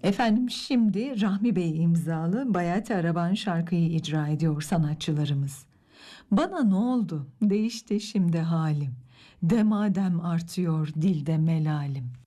Efendim şimdi Rahmi Bey imzalı Bayat Araban şarkıyı icra ediyor sanatçılarımız. Bana ne oldu? Değişti şimdi halim. Demadem artıyor dilde melalim.